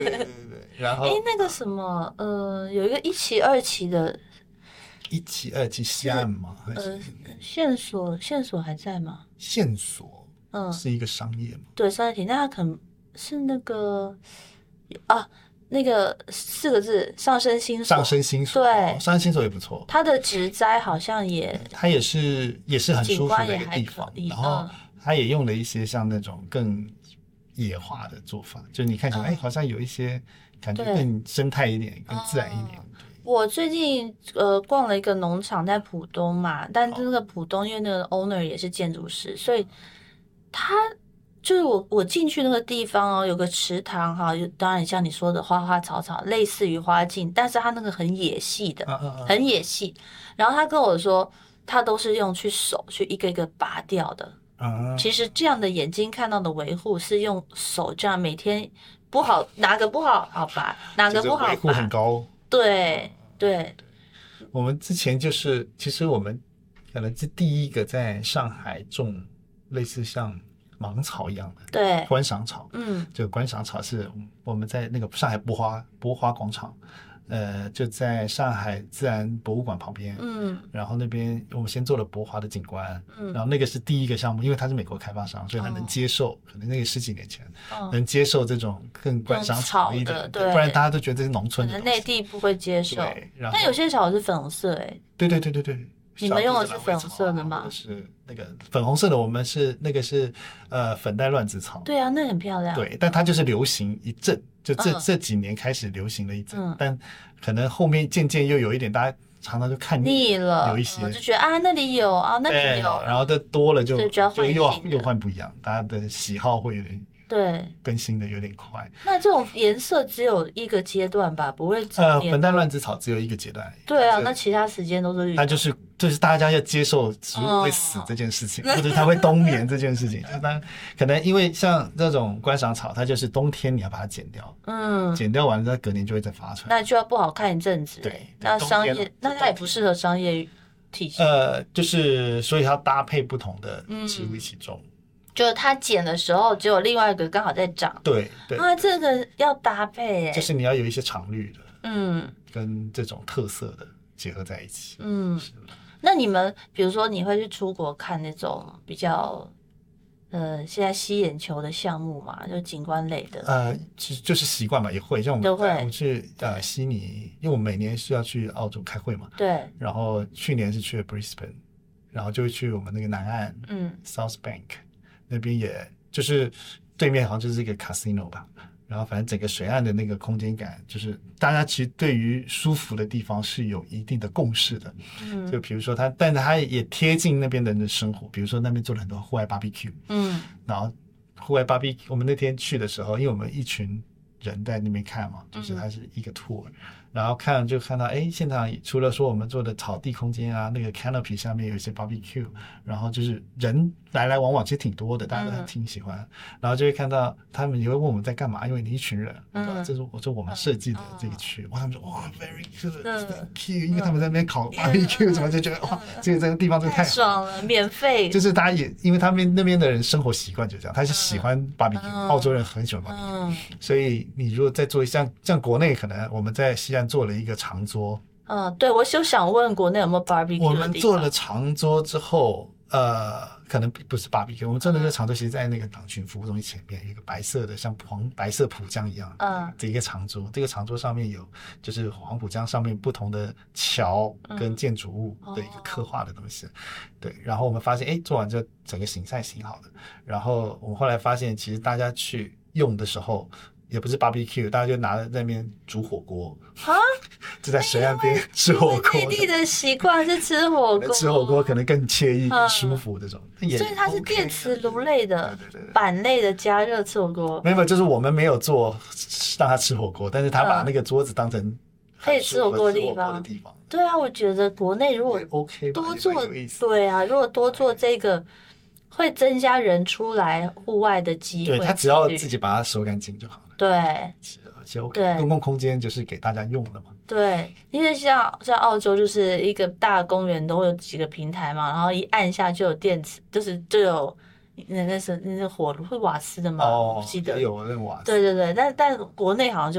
对对对对，然后那个什么，有一个一期、二期的， 一期、二期西岸吗？还是呃，线索还在吗？ 线索嗯， 是一个商业吗？ 对，三体，那它可能是啊，那个4个字上升星上所， 升星所哦， 对， 上升星所也不错， 它的植栽好像也它也是很舒服的一景观也个地方， 还可以， 然后它也用了一些像那种更野化的做法，就你看起来好像有一些感觉对， 更生态一点，更自然一点。 嗯。我最近逛了一个农场在浦东嘛，但这个浦东因为那个 owner 也是建筑师，所以他就是我进去那个地方哦，有个池塘哈，当然像你说的花花草草，类似于花径，但是他那个很野细的，很野细。然后他跟我说，他都是用手去一个一个拔掉的。其实这样的眼睛看到的维护是用手这样每天不好哪个不好好拔，哪就个不是维护很好拔。 高。 对对我们之前就是，其实我们可能是第一个在上海种类似像芒草一样的对， 观赏草。 嗯这个观赏草是我们在那个上海博花广场，就在上海自然博物馆旁边。 嗯然后那边我们先做了博华的景观，然嗯后那个是第一个项目，因为它是美国开发商，所以他能接受，可能那个10几年前能接受这种更观赏草一点， 对， 不然大家都觉得这是农可能内村的东西。 地不会接受。 对，然后但有些草是粉红色， 对对对对对， 你们用的是小粉红色的或吗？ 者是那个粉红色的，我们是那个是粉黛乱子草。 对啊，那很漂亮。 对，但它就是流行一阵，就这、 嗯这几年开始流行了一阵， 嗯， 但可能后面渐渐又有一点，大家常常就看腻了， 有一些就觉得啊那里有啊那里有， 然后的多了就所以就要换新的又换不一样，大家的喜好会有点对。 更新的有点快。 那这种颜色只有一个阶段吧，不会整年粉黛乱子草只有一个阶段而已。 对啊，那其他时间都是绿。 它就是大家要接受植物会死这件事情，或者它会冬眠这件事情。就当可能因为像这种观赏草，它就是冬天你要把它剪掉，剪掉完了它隔年就会再发出来。 那就要不好看一阵子。 对， 那商业那它也不适合商业体系。 就是所以它搭配不同的植物一起种。 就是它剪的时候，只有另外一个刚好在长。 对对， 这个要搭配耶。 就是你要有一些常绿的， 嗯， 跟这种特色的结合在一起。 那你们比如说你会去出国看那种比较现在吸眼球的项目嘛，就景观类的。 其实就是习惯嘛，也会像都会我们去悉尼，因为我们每年是要去澳洲开会嘛。 对， 然后去年是去了 Brisbane，然后就会去我们那个南岸，South Bank 那边，也就是对面好像就是一个 casino 吧。然后反正整个水岸的那个空间感，就是大家其实对于舒服的地方是有一定的共识的。就比如说但它也贴近那边的人的生活，比如说那边做了很多户外 barbecue。然后户外 barbecue，我们那天去的时候，因为我们一群人在那边看嘛，就是它是一个 tour，然后就看到现场除了说我们做的草地空间啊，那个 canopy 下面有一些 barbecue， 然后就是人来来往往，其实挺多的，大家都挺喜欢。然后就会看到他们也会问我们在干嘛，因为你一群人，这是我们设计的这个区，他们说哇 very good，thank you，因为他们在那边烤 barbecue，什么就觉得哇，这个地方真的太好爽了，免费。 就是大家也因为他们那边的人生活习惯就这样，他是喜欢 barbecue，澳洲人很喜欢 barbecue，所以你如果再做像国内可能我们在西岸做了一个长桌。 对，我就想问国内有没有 barbecue 我们做了长桌之后，可能不是 barbecue， 我们做的那个长桌，其实在那个党群服务中心前面有一个白色的像白色浦江一样的一个长桌，这个长桌上面有就是黄浦江上面不同的桥跟建筑物的一个刻画的东西。对，然后我们发现做完这整个形赛型好了，然后我们后来发现其实大家去用的时候也不是 barbecue， 大家就拿在那边煮火锅就在水岸边吃火锅。 内地的习惯是吃火锅， 吃火锅可能更惬意、更舒服这种。所以它是电磁炉类的、板类的加热吃火锅。 没有，就是我们没有做让他吃火锅，但是他把那个桌子当成可以吃火锅的地方。对啊，我觉得国内如果多做，对啊，如果多做这个，会增加人出来户外的机会。 对，他只要自己把它收干净就好了。 对， 其实 OK， 公共空间就是给大家用的嘛。 对，因为像澳洲就是一个大公园都会有几个平台嘛，然后一按下就有电池，就有那火炉会瓦斯的嘛，我记得有那瓦斯。 对对对，但国内好像就